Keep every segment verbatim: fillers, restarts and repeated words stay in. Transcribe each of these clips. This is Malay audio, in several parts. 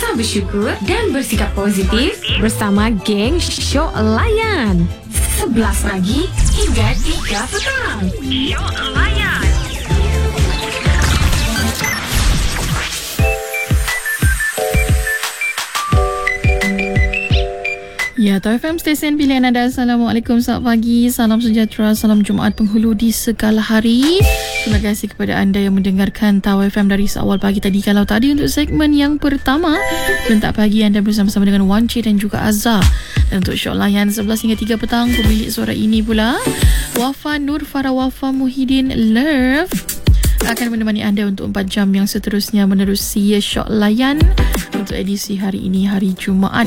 Teruslah bersyukur dan bersikap positif bersama geng Syok Layan. sebelas pagi hingga tiga petang. Syok Layan. Ya, T F M stesen pilihan anda. Assalamualaikum, selamat pagi, salam sejahtera, salam Jumaat penghulu di segala hari. Terima kasih kepada anda yang mendengarkan T F M dari seawal pagi tadi. Kalau tadi untuk segmen yang pertama, Bentak Pagi, anda bersama-sama dengan Wan Cik dan juga Azhar. Dan untuk Syok Layan sebelas hingga tiga petang, pemilik suara ini pula Wafa Nur Farah Wafa Muhyiddin Love akan menemani anda untuk empat jam yang seterusnya menerusi Syok Layan untuk edisi hari ini, hari Jumaat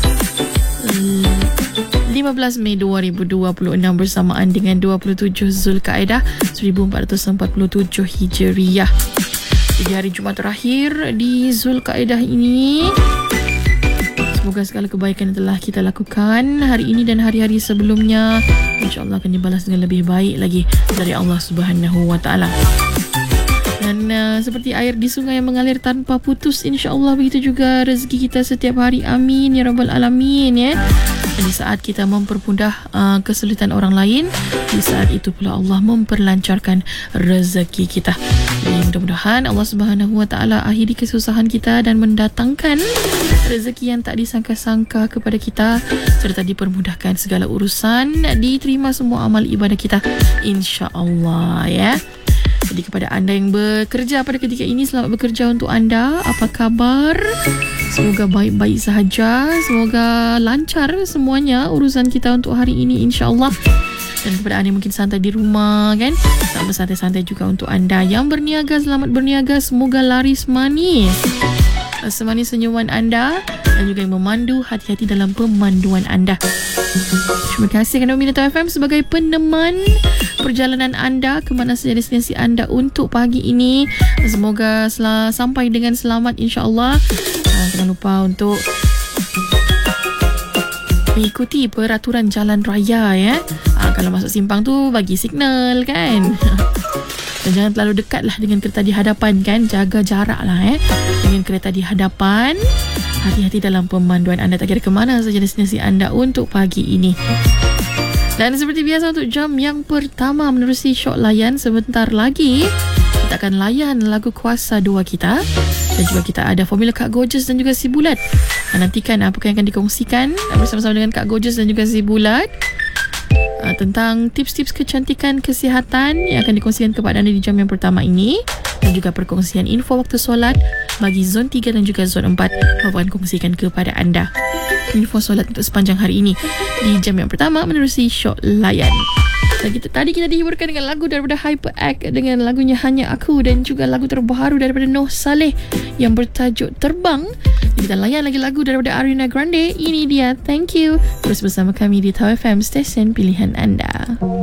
lima belas Mei dua ribu dua puluh enam bersamaan dengan dua puluh tujuh Zulkaidah seribu empat ratus empat puluh tujuh Hijriah. Jadi hari Jumaat terakhir di Zulkaidah ini, semoga segala kebaikan yang telah kita lakukan hari ini dan hari-hari sebelumnya insya-Allah akan dibalas dengan lebih baik lagi dari Allah Subhanahu Wa Taala. Dan uh, seperti air di sungai yang mengalir tanpa putus, insya-Allah begitu juga rezeki kita setiap hari. Amin ya rabbal alamin ya. Dan di saat kita mempermudah uh, kesulitan orang lain, di saat itu pula Allah memperlancarkan rezeki kita. Jadi mudah-mudahan Allah Subhanahu Wa Taala akhiri kesusahan kita dan mendatangkan rezeki yang tak disangka-sangka kepada kita, serta dipermudahkan segala urusan, diterima semua amal ibadah kita, insya-Allah ya. Jadi kepada anda yang bekerja pada ketika ini, selamat bekerja untuk anda. Apa kabar? Semoga baik-baik sahaja. Semoga lancar semuanya urusan kita untuk hari ini, insya-Allah. Dan kepada anda yang mungkin santai di rumah kan, selamat bersantai-santai juga untuk anda yang berniaga. Selamat berniaga, semoga laris manis semanis senyuman anda, dan juga yang memandu, hati-hati dalam pemanduan anda. Terima kasih kerana memilih T F M sebagai peneman perjalanan anda ke mana saja destinasi anda untuk pagi ini. Semoga sel- sampai dengan selamat, insya-Allah. Uh, jangan lupa untuk mengikuti peraturan jalan raya ya. Uh, kalau masuk simpang tu bagi signal kan. Dan jangan terlalu dekatlah dengan kereta di hadapan kan. Jaga jarak lah eh dengan kereta di hadapan. Hati-hati dalam pemanduan anda, tak kira ke mana saja destinasi anda untuk pagi ini. Dan seperti biasa untuk jam yang pertama menerusi Syok Layan, sebentar lagi kita akan layan lagu Kuasa dua kita. Dan juga kita ada formula Kak Gorgeous dan juga Si Bulat. Nantikan apa yang akan dikongsikan bersama-sama dengan Kak Gorgeous dan juga Si Bulat uh, tentang tips-tips kecantikan kesihatan yang akan dikongsikan kepada anda di jam yang pertama ini. Dan juga perkongsian info waktu solat bagi zon tiga dan juga zon empat akan kongsikan kepada anda info solat untuk sepanjang hari ini di jam yang pertama menerusi Syok Layan. Dan kita, tadi kita dihiburkan dengan lagu daripada HyperX dengan lagunya Hanya Aku, dan juga lagu terbaru daripada Noh Saleh yang bertajuk Terbang. Jadi kita layan lagi lagu daripada Ariana Grande. Ini dia Thank You. Terus bersama kami di T F M stesen pilihan anda.